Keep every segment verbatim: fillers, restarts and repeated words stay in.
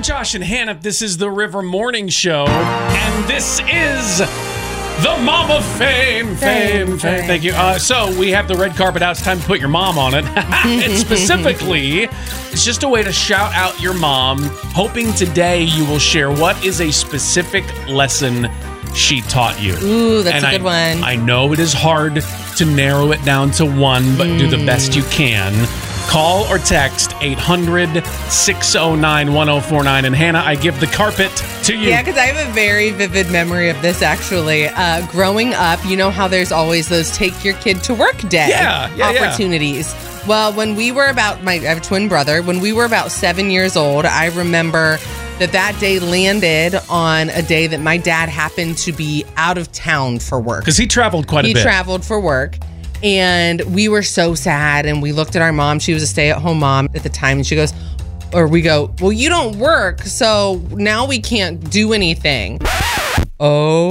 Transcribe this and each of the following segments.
Josh and Hannah. This is the River Morning Show, and this is the Mom of Fame, Fame, Fame. fame. Thank you. Uh, so we have the red carpet out. It's time to put your mom on it. It's specifically, it's just a way to shout out your mom, hoping today you will share what is a specific lesson she taught you. Ooh, that's and a good I, one. I know it is hard to narrow it down to one, but mm. do the best you can. Call or text eight hundred, six oh nine, one oh four nine. And Hannah, I give the carpet to you. Yeah, because I have a very vivid memory of this, actually. Uh, growing up, you know how there's always those take your kid to work day yeah, yeah, opportunities. Yeah. Well, when we were about, my, I have a twin brother, when we were about seven years old, I remember that that day landed on a day that my dad happened to be out of town for work. Because he traveled quite a he bit. He traveled for work. And we were so sad, and we looked at our mom. She was a stay-at-home mom at the time, and she goes, or we go, well, you don't work, so now we can't do anything. Oh,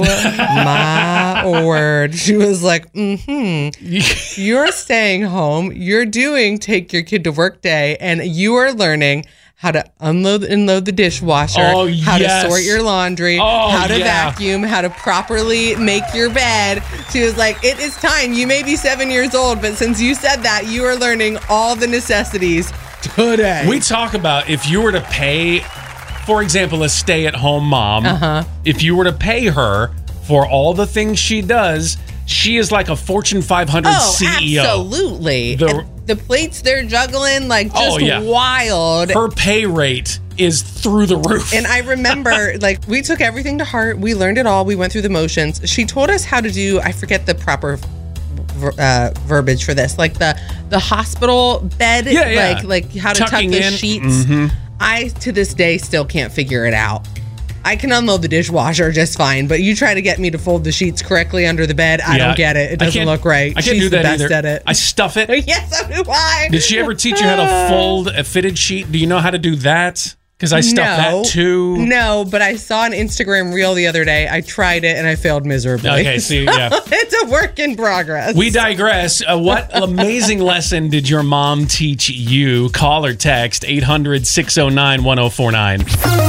my word. She was like, mm-hmm. You're staying home. You're doing take your kid to work day, and you are learning how to unload and load the dishwasher, oh, how yes. to sort your laundry, oh, how to yeah. vacuum, how to properly make your bed. She was like, it is time. You may be seven years old, but since you said that, you are learning all the necessities today. We talk about if you were to pay, for example, a stay-at-home mom, uh-huh. if you were to pay her for all the things she does, she is like a Fortune five hundred oh, C E O. Absolutely. The, the plates they're juggling, like, just oh, yeah. wild. Her pay rate is through the roof. And I remember, like, we took everything to heart. We learned it all. We went through the motions. She told us how to do, I forget the proper uh, verbiage for this, like the the hospital bed, yeah, yeah. like like how to Tucking tuck the in. sheets. Mm-hmm. I, to this day, still can't figure it out. I can unload the dishwasher just fine, but you try to get me to fold the sheets correctly under the bed, I yeah, don't get it. It doesn't look right. I can't She's do that the best either. at it. I stuff it. Yes, so do I. Did she ever teach you how to fold a fitted sheet? Do you know how to do that? Because I stuff no, that too. No, but I saw an Instagram reel the other day. I tried it and I failed miserably. Okay, see, yeah. It's a work in progress. We digress. Uh, what amazing lesson did your mom teach you? Call or text eight hundred, six oh nine, one oh four nine.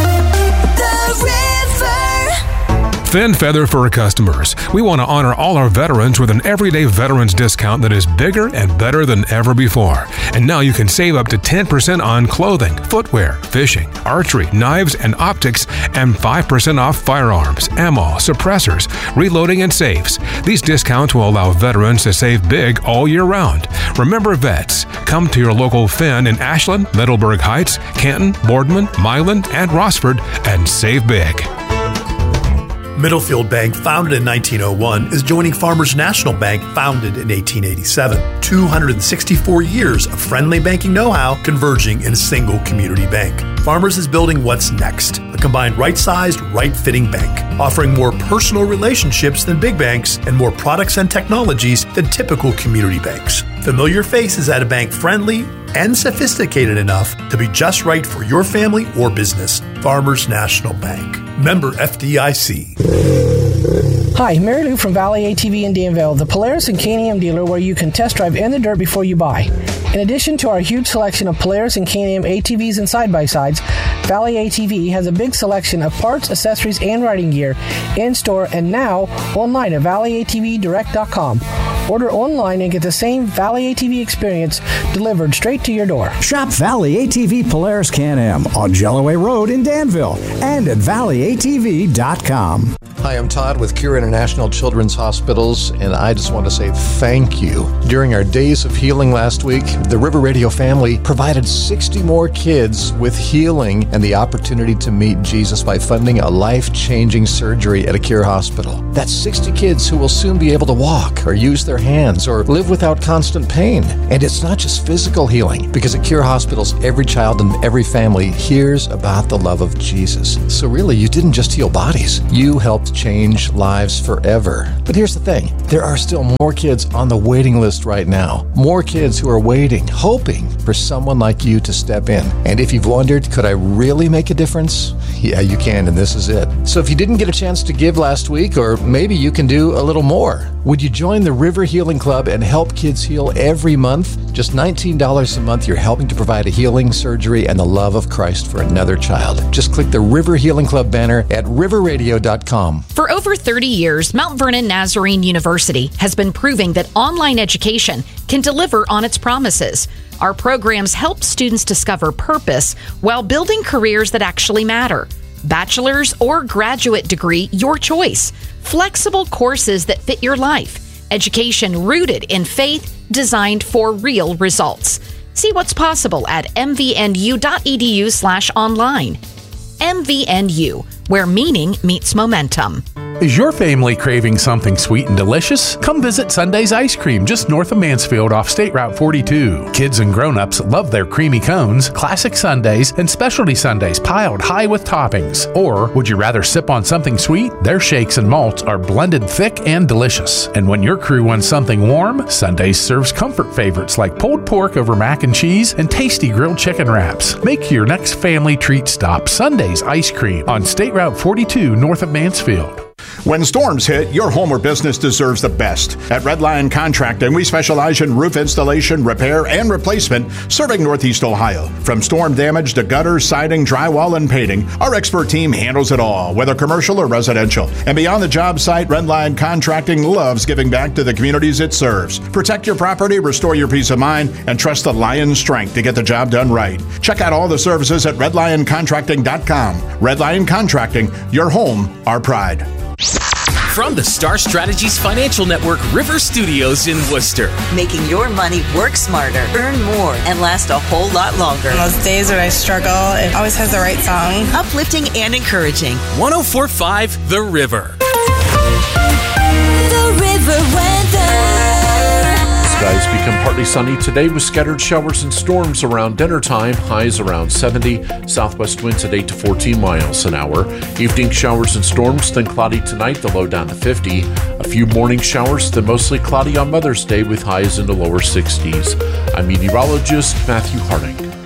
Thin Feather Fur customers, we want to honor all our veterans with an everyday veterans discount that is bigger and better than ever before. And now you can save up to ten percent on clothing, footwear, fishing, archery, knives, and optics, and five percent off firearms, ammo, suppressors, reloading, and safes. These discounts will allow veterans to save big all year round. Remember, vets, come to your local Finn in Ashland, Middleburg Heights, Canton, Boardman, Milan, and Rossford and save big. Middlefield Bank, founded in nineteen oh one, is joining Farmers National Bank, founded in eighteen eighty-seven. two hundred sixty-four years of friendly banking know-how converging in a single community bank. Farmers is building what's next, a combined right-sized, right-fitting bank, offering more personal relationships than big banks and more products and technologies than typical community banks. Familiar faces at a bank friendly and sophisticated enough to be just right for your family or business. Farmers National Bank. Member F D I C. Hi, Mary Lou from Valley A T V in Danville, the Polaris and K and M dealer where you can test drive in the dirt before you buy. In addition to our huge selection of Polaris and K and M A T Vs and side-by-sides, Valley A T V has a big selection of parts, accessories, and riding gear in-store and now online at valley a t v direct dot com. Order online and get the same Valley A T V experience delivered straight to your door. Shop Valley A T V Polaris K and M on Jellaway Road in Danville and at valley a t v dot com. Hi, I'm Todd with Cure International Children's Hospitals, and I just want to say thank you. During our Days of Healing last week, the River Radio family provided sixty more kids with healing and the opportunity to meet Jesus by funding a life-changing surgery at a Cure hospital. That's sixty kids who will soon be able to walk or use their hands or live without constant pain. And it's not just physical healing, because at Cure hospitals, every child and every family hears about the love of Jesus. So really, you didn't just heal bodies. You helped change lives forever. But here's the thing. There are still more kids on the waiting list right now. More kids who are waiting, hoping for someone like you to step in. And if you've wondered, could I really really make a difference? Yeah, you can, and this is it. So if you didn't get a chance to give last week, or maybe you can do a little more, would you join the River Healing Club and help kids heal every month? Just nineteen dollars a month, you're helping to provide a healing, surgery, and the love of Christ for another child. Just click the River Healing Club banner at river radio dot com. For over thirty years, Mount Vernon Nazarene University has been proving that online education can deliver on its promises. Our programs help students discover purpose while building careers that actually matter. Bachelor's or graduate degree, your choice. Flexible courses that fit your life. Education rooted in faith, designed for real results. See what's possible at m v n u dot e d u slash online. M V N U, where meaning meets momentum. Is your family craving something sweet and delicious? Come visit Sunday's Ice Cream just north of Mansfield off State Route forty-two. Kids and grown-ups love their creamy cones, classic sundaes, and specialty sundaes piled high with toppings. Or would you rather sip on something sweet? Their shakes and malts are blended thick and delicious. And when your crew wants something warm, Sundays serves comfort favorites like pulled pork over mac and cheese and tasty grilled chicken wraps. Make your next family treat stop Sunday's Ice Cream on State Route forty-two north of Mansfield. When storms hit, your home or business deserves the best. At Red Lion Contracting, we specialize in roof installation, repair, and replacement, serving Northeast Ohio. From storm damage to gutters, siding, drywall, and painting, our expert team handles it all, whether commercial or residential. And beyond the job site, Red Lion Contracting loves giving back to the communities it serves. Protect your property, restore your peace of mind, and trust the Lion's strength to get the job done right. Check out all the services at red lion contracting dot com. Red Lion Contracting, your home, our pride. From the Star Strategies Financial Network River Studios in Worcester. Making your money work smarter, earn more, and last a whole lot longer. On those days when I struggle, it always has the right song. Uplifting and encouraging. one oh four point five The River. The River weather. Skies become partly sunny today with scattered showers and storms around dinner time. Highs around seventy. Southwest winds at eight to fourteen miles an hour. Evening showers and storms, then cloudy tonight, the low down to fifty. A few morning showers, then mostly cloudy on Mother's Day with highs in the lower sixties. I'm meteorologist Matthew Harding.